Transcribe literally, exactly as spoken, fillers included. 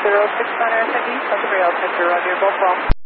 zero six nine S I D, Delta Bravo, Roger, both well.